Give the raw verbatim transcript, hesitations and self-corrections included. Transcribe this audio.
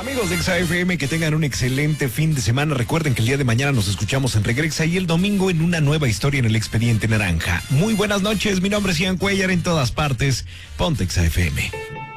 Amigos de Exa F M, que tengan un excelente fin de semana. Recuerden que el día de mañana nos escuchamos en Regrexa y el domingo en una nueva historia en el Expediente Naranja. Muy buenas noches, mi nombre es Ian Cuellar, en todas partes. Ponte Exa F M.